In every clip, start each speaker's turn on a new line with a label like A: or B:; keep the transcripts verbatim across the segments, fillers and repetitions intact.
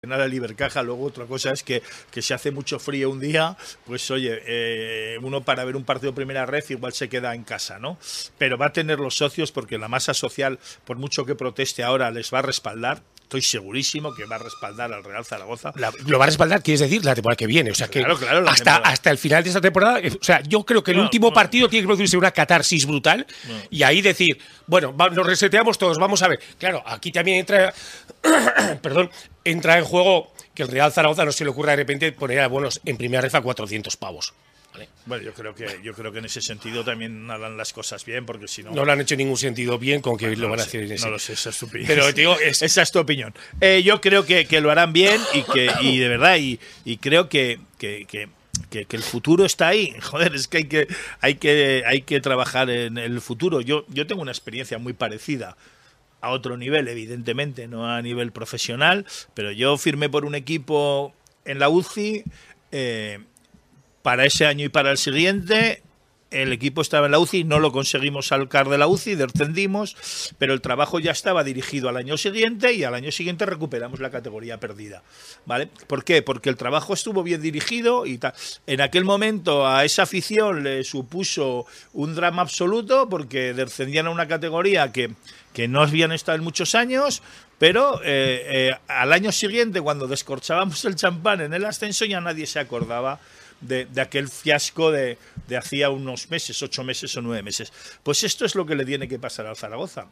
A: la Libercaja. Luego otra cosa es que, que si hace mucho frío un día, pues oye, eh, uno para ver un partido de primera red igual se queda en casa, ¿no? Pero va a tener los socios porque la masa social, por mucho que proteste ahora, les va a respaldar. Estoy segurísimo que va a respaldar al Real Zaragoza.
B: La, lo va a respaldar, quieres decir, la temporada que viene. O sea, que
A: claro, claro,
B: hasta, hasta el final de esta temporada, o sea, yo creo que el no, último no, partido tiene que producirse una catarsis brutal no. y ahí decir, bueno, va, nos reseteamos todos, vamos a ver. Claro, aquí también entra, perdón, entra en juego que el Real Zaragoza no se le ocurra de repente poner a bonos en primera red a cuatrocientos pavos. ¿Vale?
A: Bueno, yo creo que yo creo que en ese sentido también harán las cosas bien, porque si no...
B: No lo han hecho en ningún sentido bien con que
A: bueno,
B: lo van
A: no
B: a hacer en ese...
A: No lo sé, esa es tu opinión.
B: Pero, digo, es...
A: esa es tu opinión. Eh, yo creo que, que lo harán bien y que y de verdad, y, y creo que, que, que, que, que el futuro está ahí. Joder, es que hay que, hay que, hay que trabajar en el futuro. Yo, yo tengo una experiencia muy parecida. A otro nivel, evidentemente, no a nivel profesional, pero yo firmé por un equipo en la U C I eh, para ese año y para el siguiente. El equipo estaba en la U C I, no lo conseguimos sacar de la U C I, descendimos, pero el trabajo ya estaba dirigido al año siguiente y al año siguiente recuperamos la categoría perdida, ¿vale? ¿Por qué? Porque el trabajo estuvo bien dirigido y tal. En aquel momento a esa afición le supuso un drama absoluto porque descendían a una categoría que, que no habían estado en muchos años, pero eh, eh, al año siguiente, cuando descorchábamos el champán en el ascenso, ya nadie se acordaba De, de aquel fiasco de, de hacía unos meses, ocho meses o nueve meses. Pues esto es lo que le tiene que pasar al Zaragoza.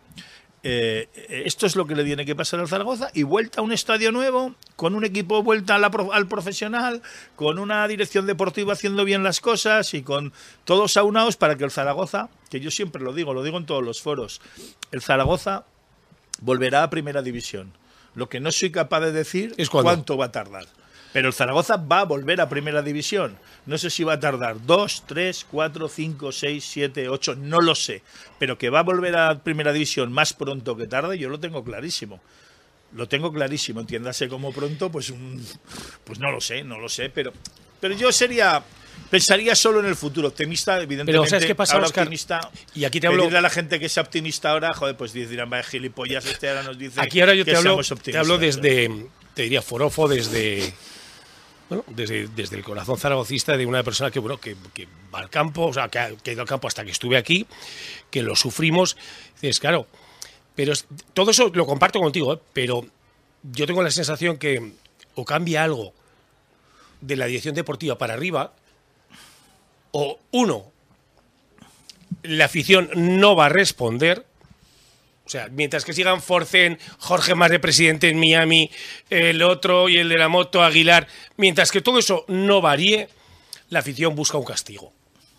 A: Eh, esto es lo que le tiene que pasar al Zaragoza y vuelta a un estadio nuevo, con un equipo vuelta a la, al profesional, con una dirección deportiva haciendo bien las cosas y con todos aunados para que el Zaragoza, que yo siempre lo digo, lo digo en todos los foros, el Zaragoza volverá a Primera División. Lo que no soy capaz de decir es cuánto va a tardar. Pero el Zaragoza va a volver a Primera División. No sé si va a tardar dos, tres, cuatro, cinco, seis, siete, ocho, no lo sé. Pero que va a volver a Primera División más pronto que tarde, yo lo tengo clarísimo. Lo tengo clarísimo, entiéndase como pronto, pues un, pues no lo sé, no lo sé, pero, pero yo sería... Pensaría solo en el futuro, optimista, evidentemente.
B: Pero ¿sabes qué pasa,
A: ahora
B: Óscar?
A: Optimista,
B: y aquí te hablo...
A: pedirle a la gente que sea optimista ahora, joder, pues dirán, vaya gilipollas, este ahora nos dice
B: aquí ahora yo
A: que
B: te hablo,
A: seamos optimistas.
B: Te hablo desde, te diría, forofo, desde... Bueno, desde, desde el corazón zaragocista de una persona que, bueno, que, que va al campo, o sea, que ha, que ha ido al campo hasta que estuve aquí, que lo sufrimos. Dices, claro, pero es, todo eso lo comparto contigo, ¿eh? Pero yo tengo la sensación que o cambia algo de la dirección deportiva para arriba, o uno, la afición no va a responder. O sea, mientras que sigan Forcén, Jorge más de presidente en Miami, el otro y el de la moto, Aguilar, mientras que todo eso no varíe, la afición busca un castigo.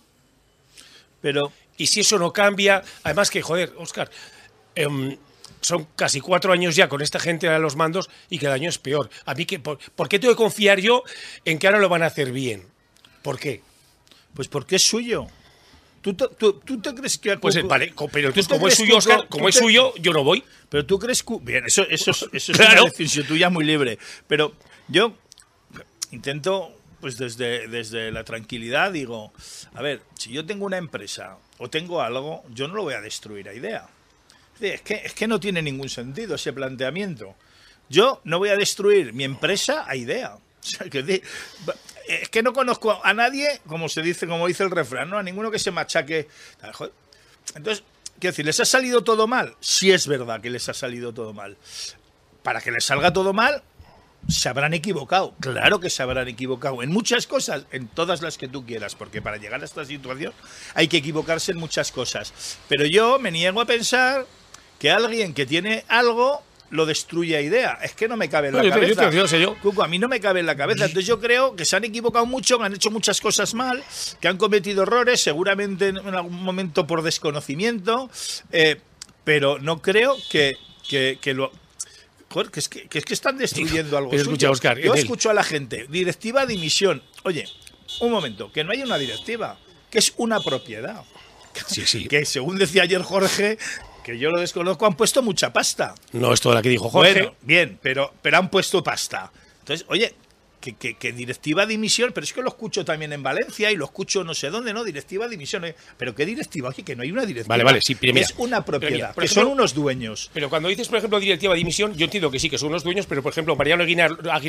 A: Pero
B: y si eso no cambia, además que, joder, Óscar, eh, son casi cuatro años ya con esta gente a los mandos y cada año es peor. A mí, que, por, ¿por qué tengo que confiar yo en que ahora lo van a hacer bien? ¿Por qué?
A: Pues porque es suyo. ¿Tú, tú, ¿Tú te crees que...
B: Pues vale, pero entonces como es suyo, Óscar, como es suyo, yo no voy.
A: Pero tú crees que... Bien, eso, eso, eso, eso
B: claro.
A: Es una decisión tuya muy libre. Pero yo intento, pues desde, desde la tranquilidad, digo, a ver, si yo tengo una empresa o tengo algo, yo no lo voy a destruir a idea. Es que, es que no tiene ningún sentido ese planteamiento. Yo no voy a destruir mi empresa a idea. O sea, que... Es que no conozco a nadie, como se dice, como dice el refrán, ¿no? A ninguno que se machaque. Entonces, quiero decir, ¿les ha salido todo mal? Sí es verdad que les ha salido todo mal. Para que les salga todo mal, se habrán equivocado. Claro que se habrán equivocado. En muchas cosas, en todas las que tú quieras, porque para llegar a esta situación hay que equivocarse en muchas cosas. Pero yo me niego a pensar que alguien que tiene algo... lo destruye a idea. Es que no me cabe en la
B: no,
A: cabeza.
B: Yo te, yo te, yo.
A: Cuco, a mí no me cabe en la cabeza. Entonces yo creo que se han equivocado mucho, que han hecho muchas cosas mal, que han cometido errores, seguramente en algún momento por desconocimiento, eh, pero no creo que, que, que lo... Joder, que es que, que es que están destruyendo algo
B: pero
A: suyo.
B: Escucha, Óscar,
A: yo escucho a la gente, directiva dimisión. Oye, un momento, que no hay una directiva, que es una propiedad.
B: Sí, sí.
A: Que según decía ayer Jorge... que yo lo desconozco, han puesto mucha pasta.
B: No es toda la que dijo Jorge.
A: Bueno, bien, pero, pero han puesto pasta. Entonces, oye, Que, que, que directiva de dimisión, pero es que lo escucho también en Valencia y lo escucho no sé dónde, ¿no? Directiva de dimisión, ¿eh? Pero ¿qué directiva? Oye, que no hay una directiva.
B: Vale, vale, sí, pero mira,
A: es una propiedad,
B: mira,
A: que
B: ejemplo,
A: son unos dueños.
B: Pero cuando dices, por ejemplo, directiva de dimisión, yo entiendo que sí, que son unos dueños, pero por ejemplo, Mariano Aguilar,